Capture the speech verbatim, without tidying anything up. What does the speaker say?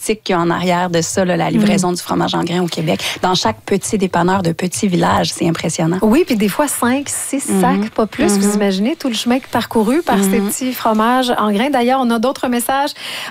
logistique qu'il y a en arrière de ça, là, la livraison mmh. du fromage en grains au Québec. Dans chaque petit dépanneur de petits villages, c'est impressionnant. Oui, puis des fois cinq, six mmh. sacs, pas plus. Mmh. Vous imaginez tout le chemin parcouru par mmh. ces petits fromages en grains. D'ailleurs, on a d'autres messages.